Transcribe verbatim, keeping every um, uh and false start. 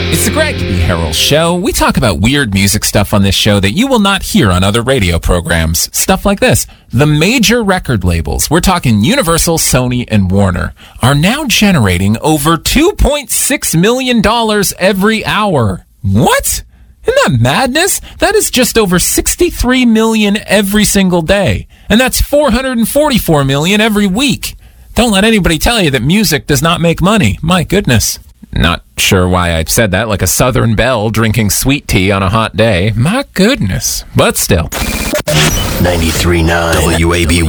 It's the Greg B. Harrell Show. We talk about weird music stuff on this show that you will not hear on other radio programs. Stuff like this. The major record labels, we're talking Universal, Sony, and Warner, are now generating over two point six million dollars every hour. What? Isn't that madness? That is just over sixty-three million dollars every single day. And that's four hundred forty-four million dollars every week. Don't let anybody tell you that music does not make money. My goodness. Not sure why I said that like a Southern belle drinking sweet tea on a hot day. My goodness. But still. ninety-three point nine W A B